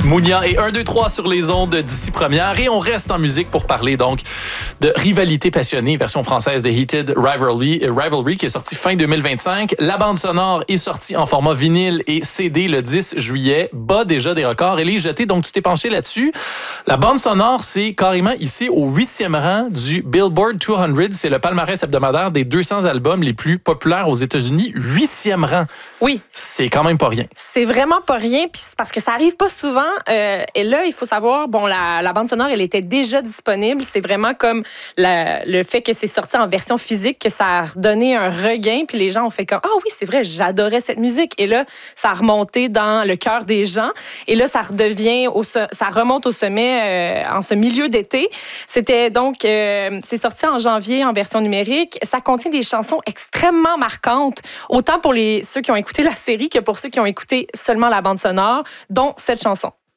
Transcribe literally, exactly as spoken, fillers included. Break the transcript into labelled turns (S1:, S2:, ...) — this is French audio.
S1: Mounia et un, deux, trois sur les ondes d'ici première. Et on reste en musique pour parler donc de Rivalité passionnée, version française de Heated Rivalry, Rivalry qui est sortie fin deux mille vingt-cinq. La bande sonore est sortie en format vinyle et C D le dix juillet, bat déjà des records. Elle est jetée, donc tu t'es penché là-dessus. La bande sonore, c'est carrément ici au huitième rang du Billboard deux cents. C'est le palmarès hebdomadaire des deux cents albums les plus populaires aux États-Unis. Huitième rang.
S2: Oui.
S1: C'est quand même pas rien.
S2: C'est vraiment pas rien, puis c'est parce que ça arrive pas souvent. Euh, et là, il faut savoir, bon, la, la bande sonore, elle était déjà disponible. C'est vraiment comme la, le fait que c'est sorti en version physique que ça a redonné un regain, puis les gens ont fait comme, ah oui, c'est vrai, j'adorais cette musique. Et là, ça a remonté dans le cœur des gens. Et là, ça redevient, au, ça remonte au sommet euh, en ce milieu d'été. C'était donc, euh, c'est sorti en janvier en version numérique. Ça contient des chansons extrêmement marquantes, autant pour les ceux qui ont écouté la série que pour ceux qui ont écouté seulement la bande sonore, dont cette chanson.